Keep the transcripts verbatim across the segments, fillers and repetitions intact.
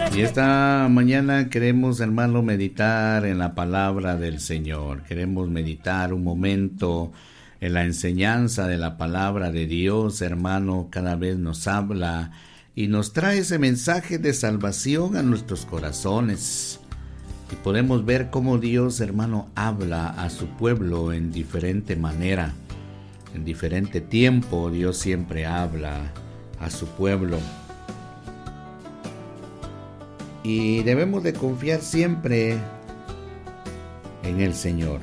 Y esta mañana queremos, hermano, meditar en la palabra del Señor. Queremos meditar un momento en la enseñanza de la palabra de Dios, hermano. Cada vez nos habla y nos trae ese mensaje de salvación a nuestros corazones. Y podemos ver cómo Dios, hermano, habla a su pueblo en diferente manera. En diferente tiempo, Dios siempre habla a su pueblo. Y debemos de confiar siempre en el Señor.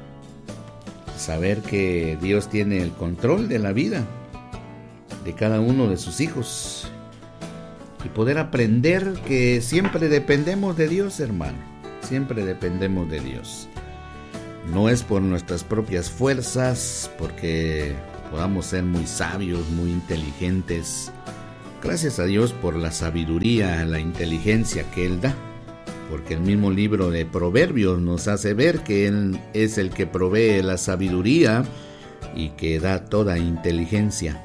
Saber que Dios tiene el control de la vida de cada uno de sus hijos. Y poder aprender que siempre dependemos de Dios, hermano. Siempre dependemos de Dios. No es por nuestras propias fuerzas, porque podamos ser muy sabios, muy inteligentes. Gracias a Dios por la sabiduría, la inteligencia que Él da, porque el mismo libro de Proverbios nos hace ver que Él es el que provee la sabiduría y que da toda inteligencia.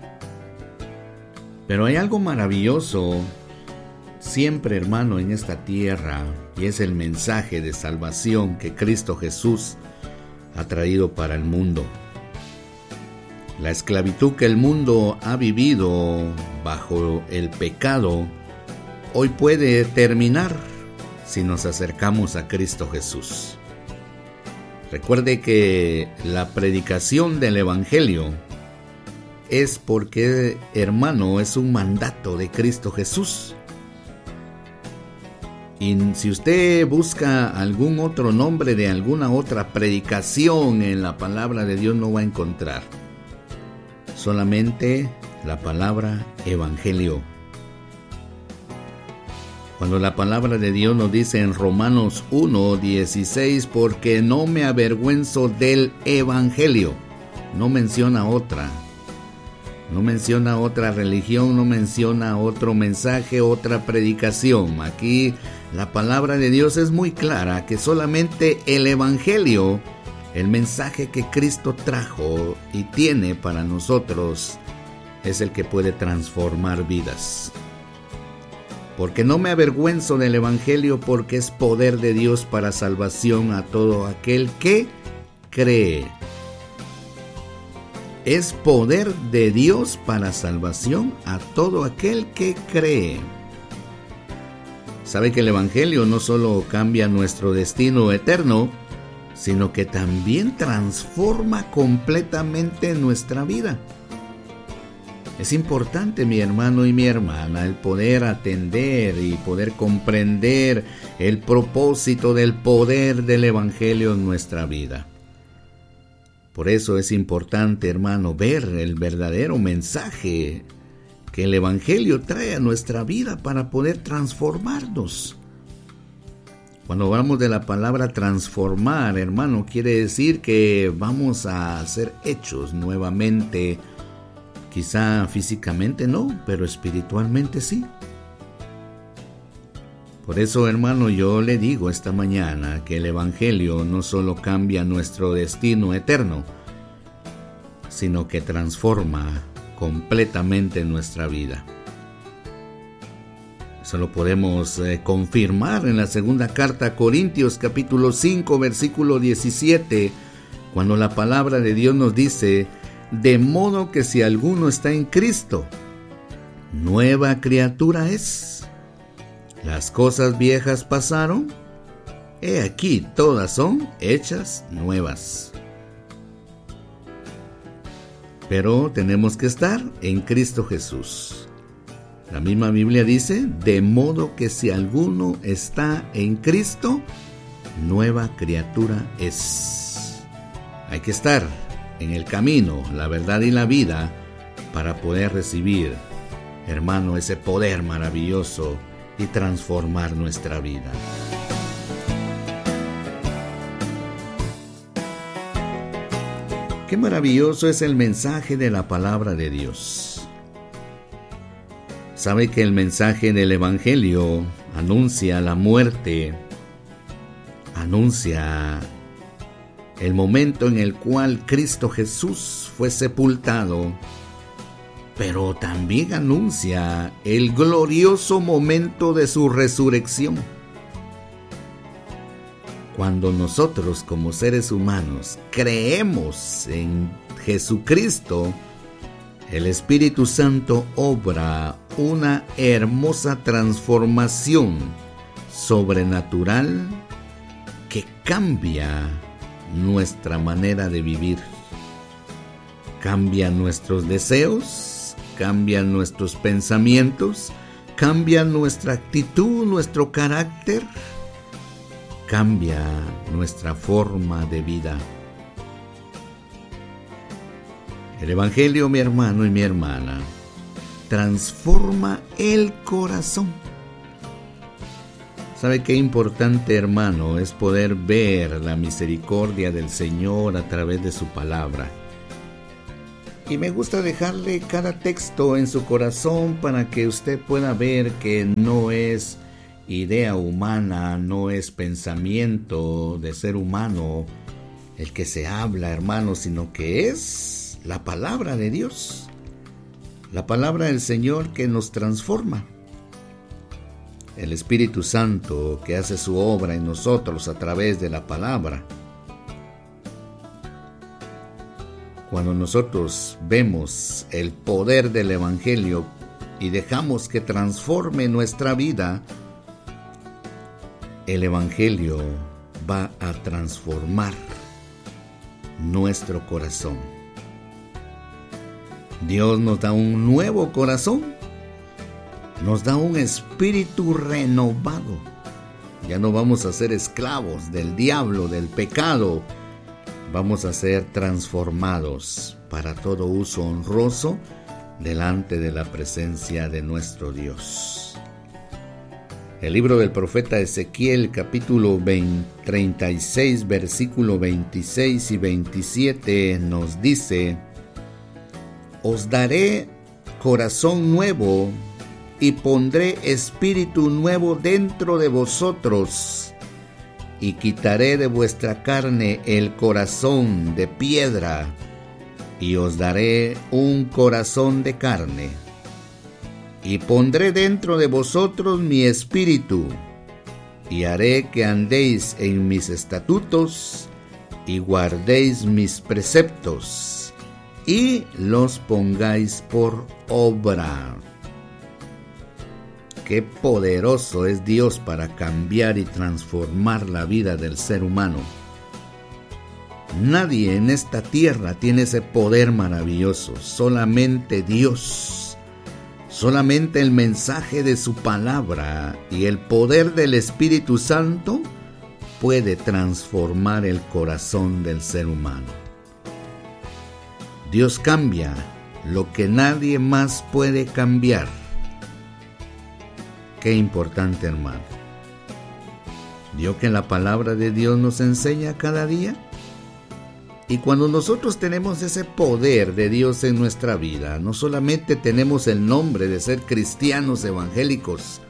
Pero hay algo maravilloso siempre, hermano, en esta tierra, y es el mensaje de salvación que Cristo Jesús ha traído para el mundo. La esclavitud que el mundo ha vivido bajo el pecado, hoy puede terminar si nos acercamos a Cristo Jesús. Recuerde que la predicación del Evangelio es porque, hermano, es un mandato de Cristo Jesús. Y si usted busca algún otro nombre de alguna otra predicación en la palabra de Dios, no va a encontrar. Solamente la palabra evangelio. Cuando la palabra de Dios nos dice en Romanos uno dieciséis, porque no me avergüenzo del evangelio, no menciona otra, no menciona otra religión, no menciona otro mensaje, otra predicación. Aquí la palabra de Dios es muy clara, que solamente el evangelio, el mensaje que Cristo trajo y tiene para nosotros, es el que puede transformar vidas. Porque no me avergüenzo del evangelio, porque es poder de Dios para salvación a todo aquel que cree. Es poder de Dios para salvación a todo aquel que cree. Sabe que el evangelio no solo cambia nuestro destino eterno, sino que también transforma completamente nuestra vida. Es importante, mi hermano y mi hermana, el poder atender y poder comprender el propósito del poder del evangelio en nuestra vida. Por eso es importante, hermano, ver el verdadero mensaje que el evangelio trae a nuestra vida para poder transformarnos. Cuando hablamos de la palabra transformar, hermano, quiere decir que vamos a ser hechos nuevamente. Quizá físicamente no, pero espiritualmente sí. Por eso, hermano, yo le digo esta mañana que el evangelio no solo cambia nuestro destino eterno, sino que transforma completamente nuestra vida. Eso lo podemos eh, confirmar en la segunda carta a Corintios, capítulo cinco, versículo diecisiete, cuando la palabra de Dios nos dice: de modo que si alguno está en Cristo, nueva criatura es. Las cosas viejas pasaron, he aquí todas son hechas nuevas. Pero tenemos que estar en Cristo Jesús. La misma Biblia dice: de modo que si alguno está en Cristo, nueva criatura es. Hay que estar en el camino, la verdad y la vida para poder recibir, hermano, ese poder maravilloso y transformar nuestra vida. Qué maravilloso es el mensaje de la palabra de Dios. Sabe que el mensaje del Evangelio anuncia la muerte, anuncia el momento en el cual Cristo Jesús fue sepultado pero también anuncia el glorioso momento de su resurrección. Cuando nosotros como seres humanos creemos en Jesucristo, el Espíritu Santo obra una hermosa transformación sobrenatural que cambia nuestra manera de vivir. Cambia nuestros deseos, cambia nuestros pensamientos, cambia nuestra actitud, nuestro carácter, cambia nuestra forma de vida. El Evangelio, mi hermano y mi hermana, transforma el corazón. ¿Sabe qué importante, hermano, es poder ver la misericordia del Señor a través de su palabra? Y me gusta dejarle cada texto en su corazón para que usted pueda ver que no es idea humana, no es pensamiento de ser humano el que se habla, hermano, sino que es la palabra de Dios, la palabra del Señor que nos transforma. El Espíritu Santo que hace su obra en nosotros a través de la palabra. Cuando nosotros vemos el poder del Evangelio y dejamos que transforme nuestra vida, el Evangelio va a transformar nuestro corazón. Dios nos da un nuevo corazón, nos da un espíritu renovado. Ya no vamos a ser esclavos del diablo, del pecado. Vamos a ser transformados para todo uso honroso delante de la presencia de nuestro Dios. El libro del profeta Ezequiel, capítulo treinta y seis, versículo veintiséis y veintisiete, nos dice: Os daré corazón nuevo y pondré espíritu nuevo dentro de vosotros, y quitaré de vuestra carne el corazón de piedra, y os daré un corazón de carne. Y pondré dentro de vosotros mi espíritu, y haré que andéis en mis estatutos, y guardéis mis preceptos, y los pongáis por obra. Qué poderoso es Dios para cambiar y transformar la vida del ser humano. Nadie en esta tierra tiene ese poder maravilloso, solamente Dios. Solamente el mensaje de su palabra y el poder del Espíritu Santo puede transformar el corazón del ser humano. Dios cambia lo que nadie más puede cambiar. Qué importante, hermano. ¿Vio que la palabra de Dios nos enseña cada día? Y cuando nosotros tenemos ese poder de Dios en nuestra vida, no solamente tenemos el nombre de ser cristianos evangélicos,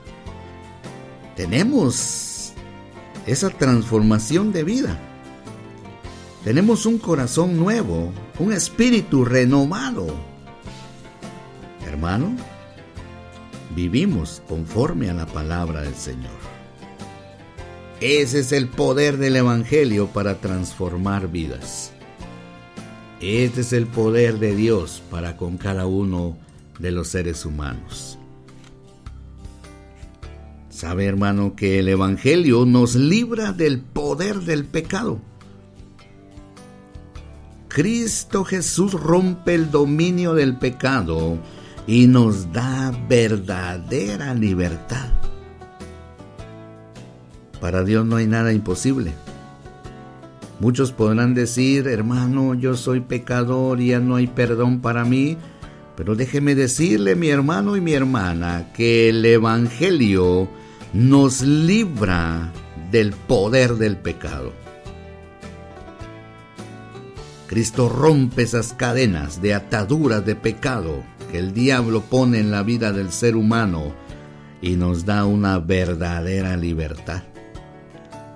tenemos esa transformación de vida. Tenemos un corazón nuevo, un espíritu renovado. Hermano, vivimos conforme a la palabra del Señor. Ese es el poder del Evangelio para transformar vidas. Este es el poder de Dios para con cada uno de los seres humanos. Sabe, hermano, que el Evangelio nos libra del poder del pecado. Cristo Jesús rompe el dominio del pecado y nos da verdadera libertad. Para Dios no hay nada imposible. Muchos podrán decir: hermano, yo soy pecador y ya no hay perdón para mí. Pero déjeme decirle, mi hermano y mi hermana, que el Evangelio nos libra del poder del pecado. Cristo rompe esas cadenas de ataduras de pecado que el diablo pone en la vida del ser humano y nos da una verdadera libertad.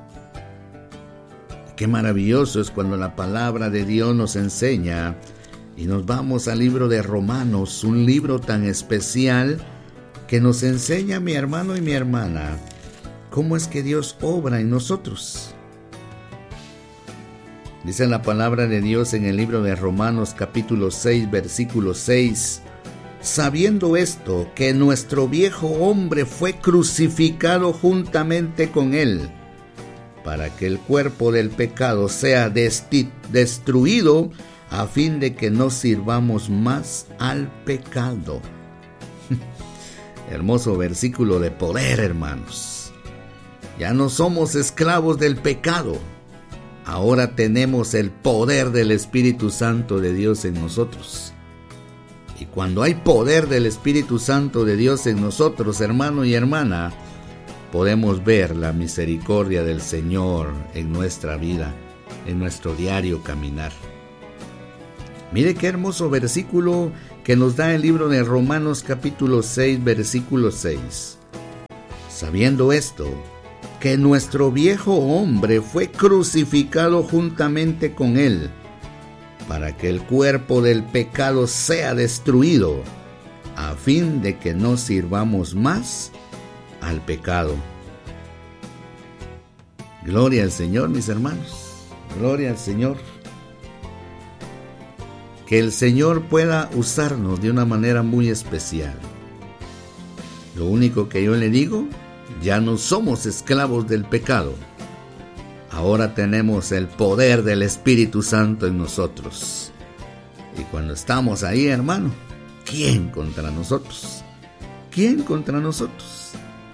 Qué maravilloso es cuando la palabra de Dios nos enseña Y nos vamos al libro de Romanos, un libro tan especial que nos enseña, mi hermano y mi hermana, cómo es que Dios obra en nosotros. Dice la palabra de Dios en el libro de Romanos capítulo seis, versículo seis: sabiendo esto, que nuestro viejo hombre fue crucificado juntamente con él, para que el cuerpo del pecado sea desti- destruido, a fin de que no sirvamos más al pecado. Hermoso versículo de poder, hermanos. Ya no somos esclavos del pecado. Ahora tenemos el poder del Espíritu Santo de Dios en nosotros. Y cuando hay poder del Espíritu Santo de Dios en nosotros, hermano y hermana, podemos ver la misericordia del Señor en nuestra vida, en nuestro diario caminar. Mire qué hermoso versículo que nos da el libro de Romanos capítulo seis, versículo seis. Sabiendo esto, que nuestro viejo hombre fue crucificado juntamente con él, para que el cuerpo del pecado sea destruido, a fin de que no sirvamos más al pecado. Gloria al Señor, mis hermanos. Gloria al Señor. Que el Señor pueda usarnos de una manera muy especial. Lo único que yo le digo, ya no somos esclavos del pecado. Ahora tenemos el poder del Espíritu Santo en nosotros. Y cuando estamos ahí, hermano, ¿quién contra nosotros? ¿Quién contra nosotros?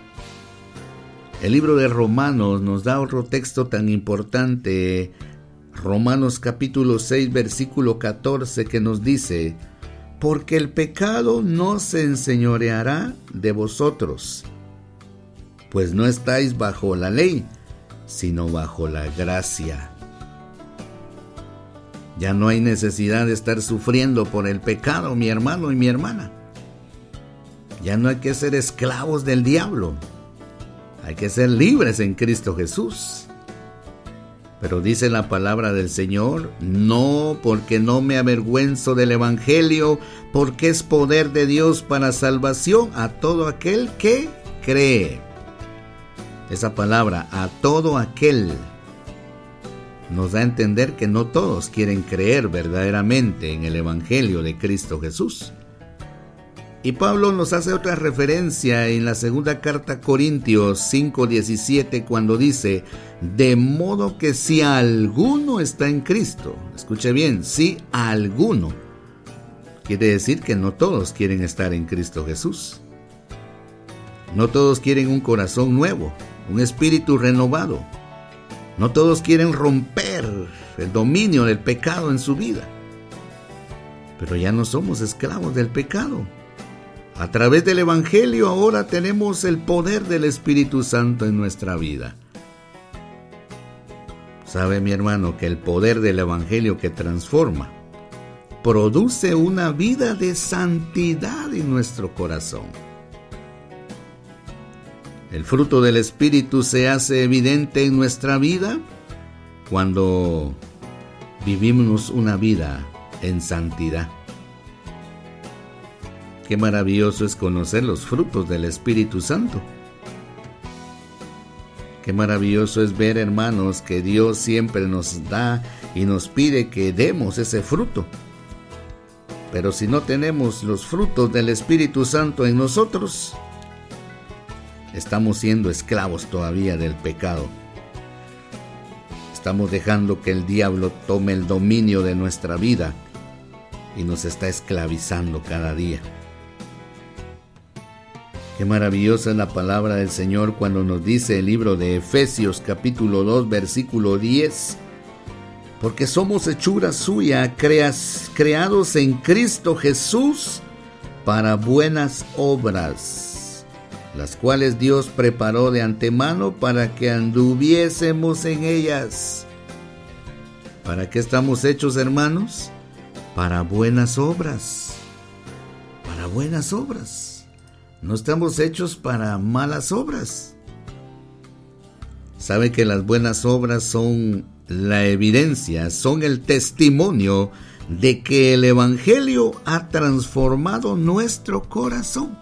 El libro de Romanos nos da otro texto tan importante, Romanos capítulo seis, versículo catorce, que nos dice: porque el pecado no se enseñoreará de vosotros, pues no estáis bajo la ley, sino bajo la gracia. Ya no hay necesidad de estar sufriendo por el pecado, mi hermano y mi hermana. Ya no hay que ser esclavos del diablo. Hay que ser libres en Cristo Jesús. Pero dice la palabra del Señor: no, porque no me avergüenzo del evangelio, porque es poder de Dios para salvación a todo aquel que cree. Esa palabra, a todo aquel, nos da a entender que no todos quieren creer verdaderamente en el evangelio de Cristo Jesús. Y Pablo nos hace otra referencia en la segunda carta a Corintios cinco diecisiete, cuando dice: de modo que si alguno está en Cristo, escuche bien, si alguno, quiere decir que no todos quieren estar en Cristo Jesús. No todos quieren un corazón nuevo, un espíritu renovado. No todos quieren romper el dominio del pecado en su vida. Pero ya no somos esclavos del pecado. A través del evangelio ahora tenemos el poder del Espíritu Santo en nuestra vida. ¿Sabe, mi hermano, que el poder del evangelio que transforma produce una vida de santidad en nuestro corazón? El fruto del Espíritu se hace evidente en nuestra vida cuando vivimos una vida en santidad. Qué maravilloso es conocer los frutos del Espíritu Santo. Qué maravilloso es ver, hermanos, que Dios siempre nos da y nos pide que demos ese fruto. Pero si no tenemos los frutos del Espíritu Santo en nosotros, estamos siendo esclavos todavía del pecado. Estamos dejando que el diablo tome el dominio de nuestra vida y nos está esclavizando cada día. Qué maravillosa es la palabra del Señor cuando nos dice el libro de Efesios capítulo dos, versículo diez: porque somos hechura suya, creas, creados en Cristo Jesús para buenas obras, las cuales Dios preparó de antemano para que anduviésemos en ellas. ¿Para qué estamos hechos, hermanos? Para buenas obras. Para buenas obras. No estamos hechos para malas obras. Sabe que las buenas obras son la evidencia, son el testimonio de que el Evangelio ha transformado nuestro corazón.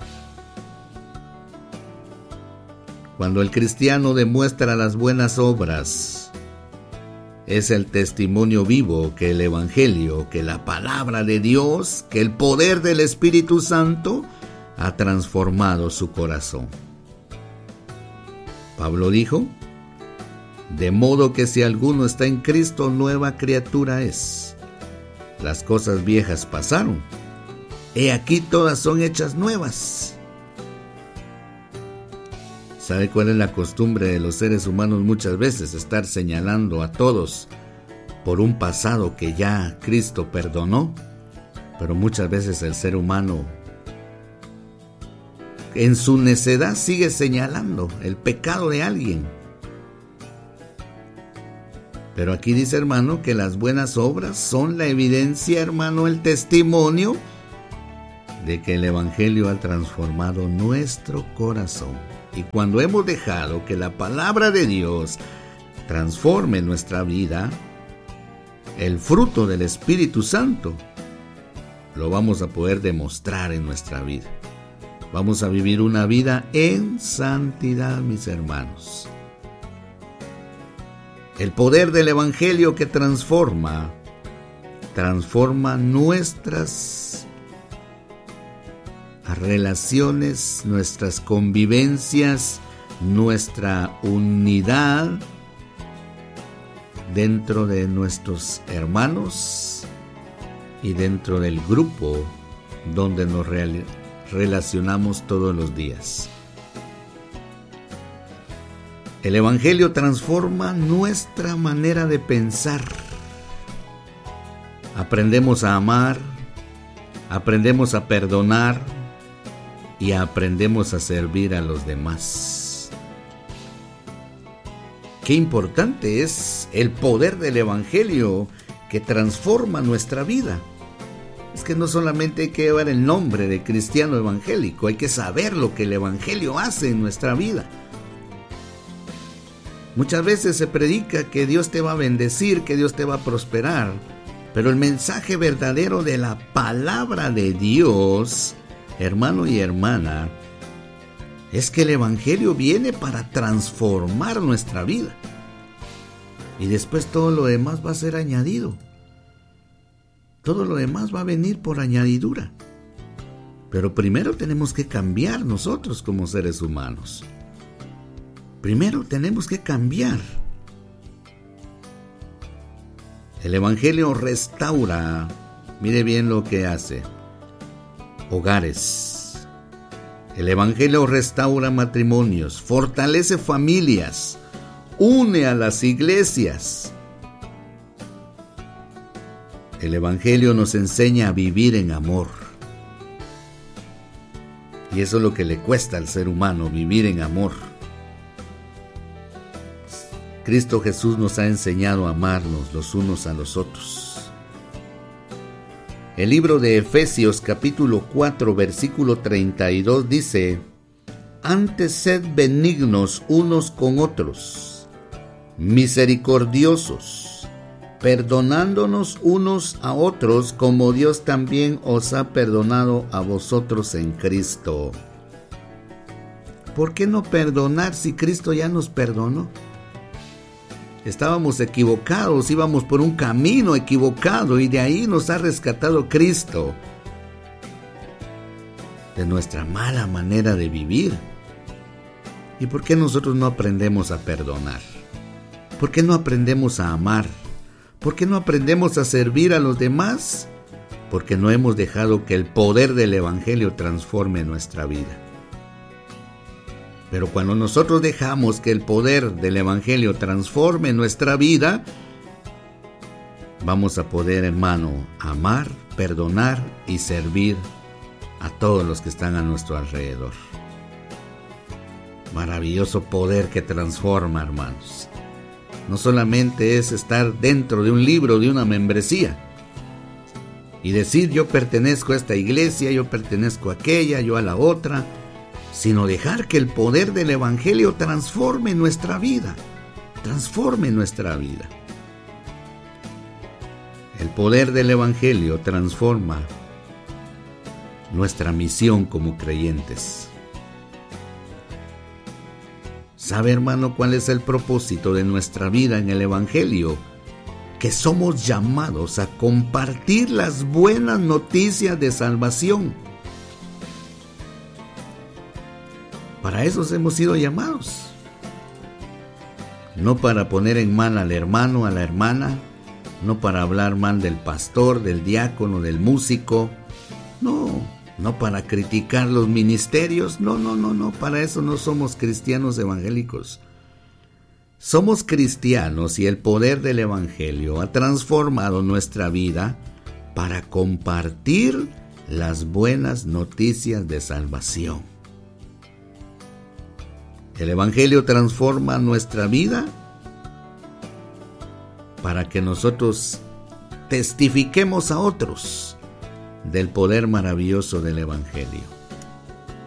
Cuando el cristiano demuestra las buenas obras, es el testimonio vivo que el Evangelio, que la palabra de Dios, que el poder del Espíritu Santo ha transformado su corazón. Pablo dijo: de modo que si alguno está en Cristo, nueva criatura es. Las cosas viejas pasaron, he aquí todas son hechas nuevas. ¿Sabe cuál es la costumbre de los seres humanos muchas veces? Estar señalando a todos por un pasado que ya Cristo perdonó, pero muchas veces el ser humano en su necedad sigue señalando el pecado de alguien. Pero aquí dice, hermano, que las buenas obras son la evidencia, hermano, el testimonio de que el Evangelio ha transformado nuestro corazón. Y cuando hemos dejado que la palabra de Dios transforme nuestra vida, el fruto del Espíritu Santo lo vamos a poder demostrar en nuestra vida. Vamos a vivir una vida en santidad, mis hermanos. El poder del Evangelio que transforma, transforma nuestras relaciones, nuestras convivencias, nuestra unidad dentro de nuestros hermanos y dentro del grupo donde nos real- relacionamos todos los días. El Evangelio transforma nuestra manera de pensar. Aprendemos a amar, aprendemos a perdonar y aprendemos a servir a los demás. Qué importante es el poder del Evangelio que transforma nuestra vida. Es que no solamente hay que llevar el nombre de cristiano evangélico, hay que saber lo que el Evangelio hace en nuestra vida. Muchas veces se predica que Dios te va a bendecir, que Dios te va a prosperar, pero el mensaje verdadero de la palabra de Dios, hermano y hermana, es que el Evangelio viene para transformar nuestra vida. Y después todo lo demás va a ser añadido. Todo lo demás va a venir por añadidura. Pero primero tenemos que cambiar nosotros como seres humanos. Primero tenemos que cambiar. El Evangelio restaura, mire bien lo que hace, hogares. El Evangelio restaura matrimonios, fortalece familias, une a las iglesias. El Evangelio nos enseña a vivir en amor. Y eso es lo que le cuesta al ser humano, vivir en amor. Cristo Jesús nos ha enseñado a amarnos los unos a los otros. El libro de Efesios capítulo cuatro versículo treinta y dos dice: antes sed benignos unos con otros, misericordiosos, perdonándonos unos a otros como Dios también os ha perdonado a vosotros en Cristo. ¿Por qué no perdonar si Cristo ya nos perdonó? Estábamos equivocados, íbamos por un camino equivocado y de ahí nos ha rescatado Cristo de nuestra mala manera de vivir. ¿Y por qué nosotros no aprendemos a perdonar? ¿Por qué no aprendemos a amar? ¿Por qué no aprendemos a servir a los demás? Porque no hemos dejado que el poder del Evangelio transforme nuestra vida. Pero cuando nosotros dejamos que el poder del Evangelio transforme nuestra vida, vamos a poder, hermano, amar, perdonar y servir a todos los que están a nuestro alrededor. Maravilloso poder que transforma, hermanos. No solamente es estar dentro de un libro, de una membresía, y decir yo pertenezco a esta iglesia, yo pertenezco a aquella, yo a la otra, sino dejar que el poder del Evangelio transforme nuestra vida, transforme nuestra vida. El poder del Evangelio transforma nuestra misión como creyentes. ¿Sabe, hermano, cuál es el propósito de nuestra vida en el Evangelio? Que somos llamados a compartir las buenas noticias de salvación. Para eso hemos sido llamados. No para poner en mal al hermano, a la hermana, no para hablar mal del pastor, del diácono, del músico, no, no para criticar los ministerios, no, no, no, no, para eso no somos cristianos evangélicos. Somos cristianos y el poder del Evangelio ha transformado nuestra vida para compartir las buenas noticias de salvación. El Evangelio transforma nuestra vida para que nosotros testifiquemos a otros del poder maravilloso del Evangelio.